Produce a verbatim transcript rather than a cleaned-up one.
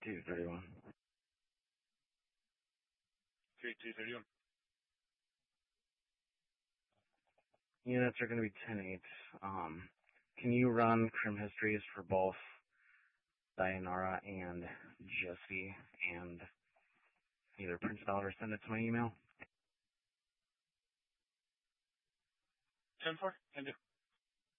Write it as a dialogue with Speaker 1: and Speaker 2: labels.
Speaker 1: two thirty-one.
Speaker 2: Okay, two thirty-one.
Speaker 1: Units are going to be ten eight. Um, can you run crim histories for both Dayanara and Jesse and either print it out or send it to my email?
Speaker 2: ten four, can do.